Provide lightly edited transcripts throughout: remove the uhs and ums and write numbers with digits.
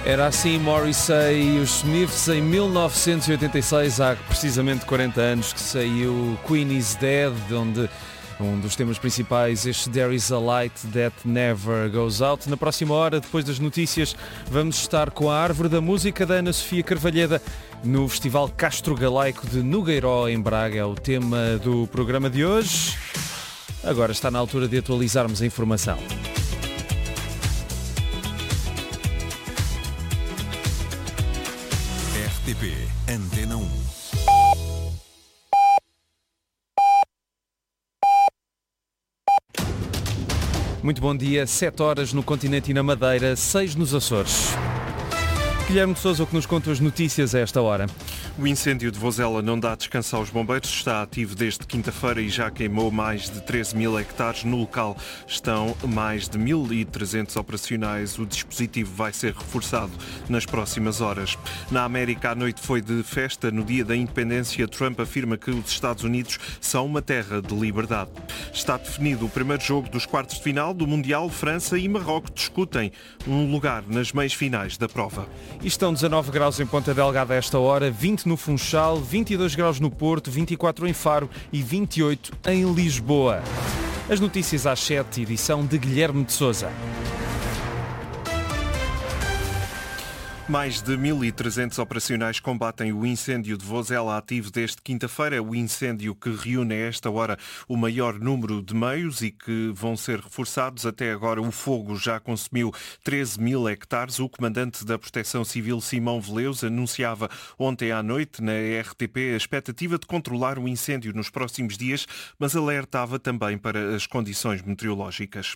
Era assim Morrissey e os Smiths em 1986, há precisamente 40 anos que saiu Queen is Dead, onde um dos temas principais, este There is a Light That Never Goes Out. Na próxima hora, depois das notícias, vamos estar com a Árvore da Música da Ana Sofia Carvalheda no Festival Castro Galaico de Nogueiró, em Braga. É o tema do programa de hoje. Agora está na altura de atualizarmos a informação. RTP Antena 1. Muito bom dia, 7 horas no continente e na Madeira, 6 nos Açores. Guilherme de Sousa, o que nos conta as notícias a esta hora? O incêndio de Vozela não dá descanso aos bombeiros, está ativo desde quinta-feira e já queimou mais de 13 mil hectares. No local estão mais de 1.300 operacionais. O dispositivo vai ser reforçado nas próximas horas. Na América, a noite foi de festa. No dia da independência, Trump afirma que os Estados Unidos são uma terra de liberdade. Está definido o primeiro jogo dos quartos de final do Mundial. França e Marrocos discutem um lugar nas meias finais da prova. E estão 19 graus em Ponta Delgada a esta hora, 20 no Funchal, 22 graus no Porto, 24 em Faro e 28 em Lisboa. As notícias às 7, edição de Guilherme de Sousa. Mais de 1.300 operacionais combatem o incêndio de Vozela, ativo desde quinta-feira. O incêndio que reúne a esta hora o maior número de meios e que vão ser reforçados. Até agora o fogo já consumiu 13 mil hectares. O comandante da Proteção Civil, Simão Veleus, anunciava ontem à noite na RTP a expectativa de controlar o incêndio nos próximos dias, mas alertava também para as condições meteorológicas.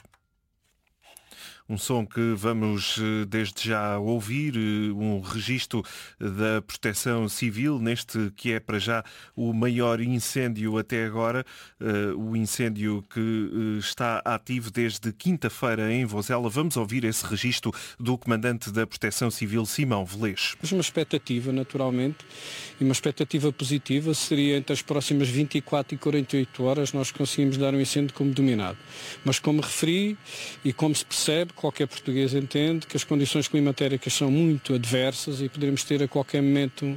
Um som que vamos desde já ouvir, um registro da Proteção Civil, neste que é para já o maior incêndio até agora, o incêndio que está ativo desde quinta-feira em Vozela. Vamos ouvir esse registro do comandante da Proteção Civil, Simão Velez. Uma expectativa, naturalmente, e uma expectativa positiva seria entre as próximas 24 e 48 horas nós conseguimos dar um incêndio como dominado. Mas como referi e como se percebe, qualquer português entende que as condições climatéricas são muito adversas e poderemos ter a qualquer momento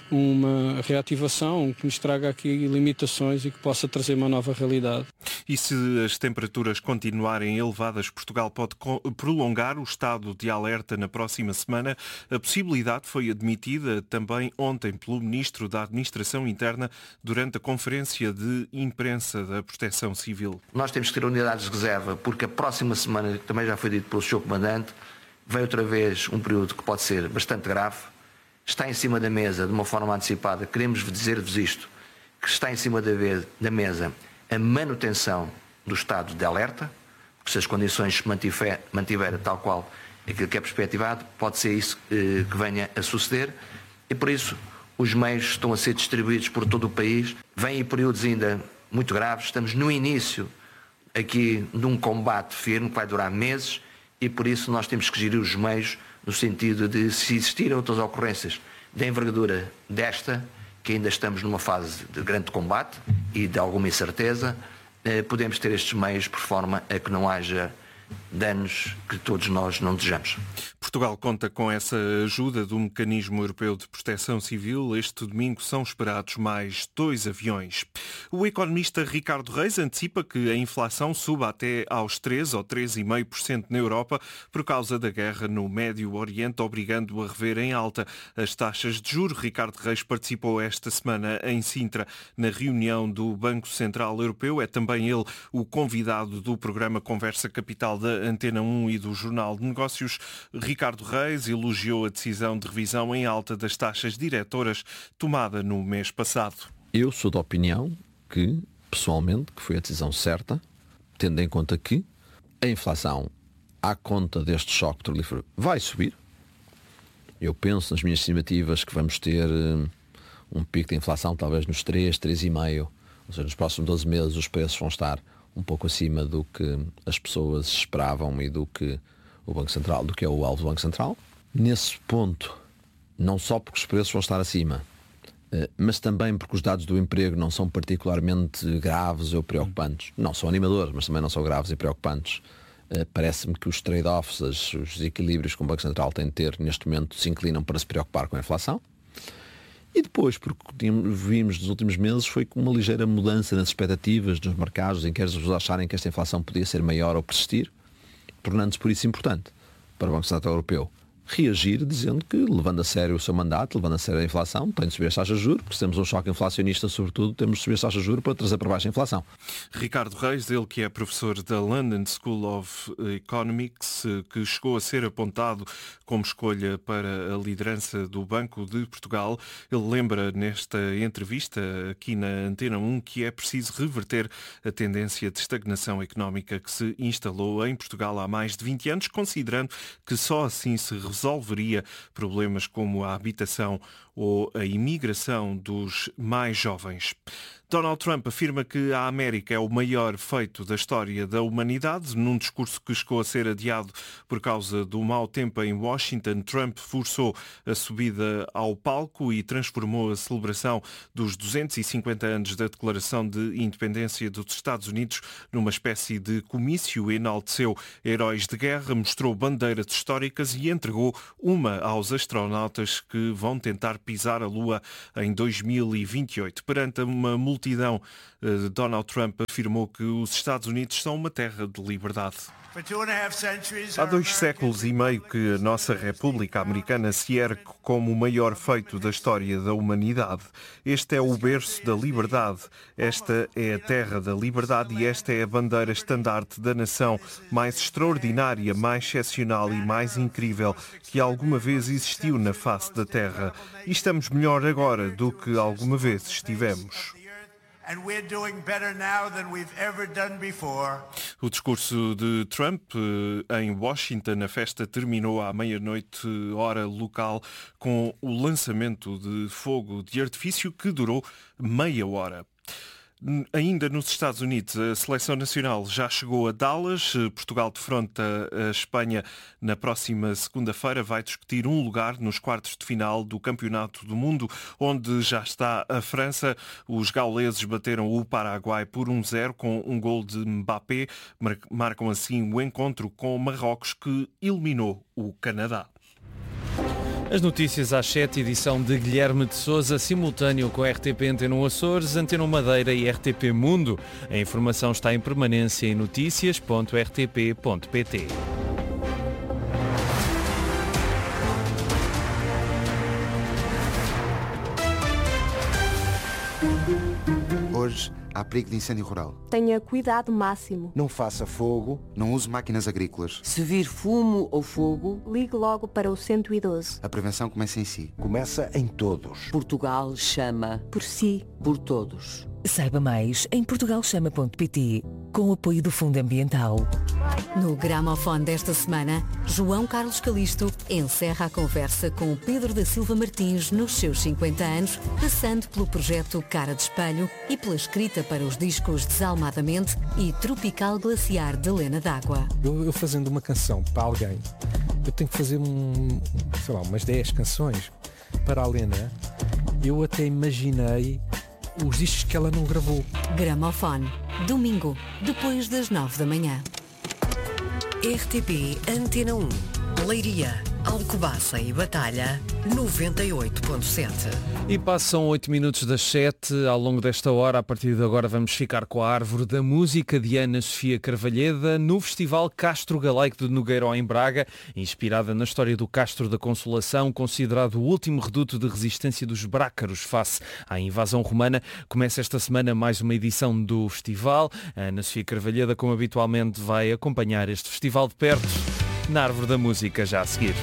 uma reativação que nos traga aqui limitações e que possa trazer uma nova realidade. E se as temperaturas continuarem elevadas, Portugal pode prolongar o estado de alerta na próxima semana. A possibilidade foi admitida também ontem pelo Ministro da Administração Interna durante a conferência de imprensa da Proteção Civil. Nós temos que ter unidades de reserva porque a próxima semana, que também já foi dito pelo Sr. Comandante, vem outra vez um período que pode ser bastante grave. Está em cima da mesa de uma forma antecipada. Queremos dizer-vos isto, que está em cima da mesa a manutenção do estado de alerta, porque se as condições se mantiver tal qual aquilo que é perspectivado, pode ser isso que venha a suceder e por isso os meios estão a ser distribuídos por todo o país. Vêm períodos ainda muito graves, estamos no início aqui de um combate firme que vai durar meses e por isso nós temos que gerir os meios no sentido de, se existirem outras ocorrências de envergadura desta, que ainda estamos numa fase de grande combate e de alguma incerteza, podemos ter estes meios por forma a que não haja danos que todos nós não desejamos. Portugal conta com essa ajuda do Mecanismo Europeu de Proteção Civil. Este domingo são esperados mais 2 aviões. O economista Ricardo Reis antecipa que a inflação suba até aos 3 ou 3,5% na Europa por causa da guerra no Médio Oriente, obrigando a rever em alta as taxas de juros. Ricardo Reis participou esta semana em Sintra na reunião do Banco Central Europeu. É também ele o convidado do programa Conversa Capital da Antena 1 e do Jornal de Negócios. Ricardo Reis elogiou a decisão de revisão em alta das taxas diretoras tomada no mês passado. Eu sou da opinião que, pessoalmente, que foi a decisão certa, tendo em conta que a inflação, à conta deste choque petrolífero, vai subir. Eu penso nas minhas estimativas que vamos ter um pico de inflação talvez nos 3,5%, ou seja, nos próximos 12 meses os preços vão estar um pouco acima do que as pessoas esperavam e do que o Banco Central, do que é o alvo do Banco Central. Nesse ponto, não só porque os preços vão estar acima, mas também porque os dados do emprego não são particularmente graves ou preocupantes. Não são animadores, mas também não são graves e preocupantes. Parece-me que os trade-offs, os equilíbrios que o Banco Central tem de ter neste momento se inclinam para se preocupar com a inflação. E depois, porque vimos nos últimos meses, foi com uma ligeira mudança nas expectativas dos mercados, em que eles acharem que esta inflação podia ser maior ou persistir, tornando-se por isso importante para o Banco Central Europeu reagir, dizendo que, levando a sério o seu mandato, levando a sério a inflação, tem de subir as taxas de juros, porque se temos um choque inflacionista, sobretudo, temos de subir as taxas de juros para trazer para baixo a inflação. Ricardo Reis, ele que é professor da London School of Economics, que chegou a ser apontado como escolha para a liderança do Banco de Portugal, ele lembra nesta entrevista aqui na Antena 1 que é preciso reverter a tendência de estagnação económica que se instalou em Portugal há mais de 20 anos, considerando que só assim se resolveria problemas como a habitação ou a imigração dos mais jovens. Donald Trump afirma que a América é o maior feito da história da humanidade. Num discurso que chegou a ser adiado por causa do mau tempo em Washington, Trump forçou a subida ao palco e transformou a celebração dos 250 anos da Declaração de Independência dos Estados Unidos numa espécie de comício. Enalteceu heróis de guerra, mostrou bandeiras históricas e entregou uma aos astronautas que vão tentar pisar a Lua em 2028. Perante uma multidão, Donald Trump afirmou que os Estados Unidos são uma terra de liberdade. Há 2 séculos e meio que a nossa República Americana se ergue como o maior feito da história da humanidade. Este é o berço da liberdade, esta é a terra da liberdade e esta é a bandeira estandarte da nação mais extraordinária, mais excepcional e mais incrível que alguma vez existiu na face da terra. E estamos melhor agora do que alguma vez estivemos. O discurso de Trump em Washington, a festa terminou à meia-noite, hora local, com o lançamento de fogo de artifício que durou meia hora. Ainda nos Estados Unidos, a Seleção Nacional já chegou a Dallas. Portugal defronta a Espanha na próxima segunda-feira. Vai discutir um lugar nos quartos de final do Campeonato do Mundo, onde já está a França. Os gauleses bateram o Paraguai por 1-0 com um gol de Mbappé. Marcam assim o encontro com Marrocos, que eliminou o Canadá. As notícias às 7, edição de Guilherme de Sousa, simultâneo com a RTP Antena 1 Açores, Antena 1 Madeira e RTP Mundo. A informação está em permanência em noticias.rtp.pt. Hoje há perigo de incêndio rural. Tenha cuidado máximo. Não faça fogo, não use máquinas agrícolas. Se vir fumo ou fogo, ligue logo para o 112. A prevenção começa em si. Começa em todos. Portugal chama por si, por todos. Saiba mais em portugalchama.pt, com o apoio do Fundo Ambiental. No gramofone desta semana, João Carlos Calisto encerra a conversa com Pedro da Silva Martins nos seus 50 anos, passando pelo projeto Cara de Espelho e pela escrita para os discos Desalmadamente e Tropical Glaciar de Lena d'Água. Eu fazendo uma canção para alguém, eu tenho que fazer umas 10 canções para a Lena. Eu até imaginei os discos que ela não gravou. Gramofone, domingo, depois das 9 da manhã. RTP Antena 1, Leiria, Alcobaça e Batalha, 98.7. E passam 8 minutos das 7. Ao longo desta hora, a partir de agora, vamos ficar com a Árvore da Música de Ana Sofia Carvalheda no Festival Castro Galaico de Nogueiró, em Braga, inspirada na história do Castro da Consolação, considerado o último reduto de resistência dos brácaros face à invasão romana. Começa esta semana mais uma edição do festival. A Ana Sofia Carvalheda, como habitualmente, vai acompanhar este festival de perto na Árvore da Música, já a seguir.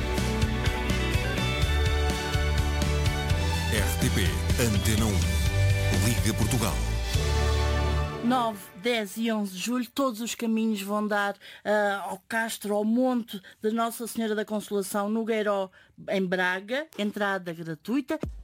RTP Antena 1, Liga Portugal. 9, 10 e 11 de julho, todos os caminhos vão dar ao Castro, ao Monte de Nossa Senhora da Consolação, no Nogueiró, em Braga, entrada gratuita.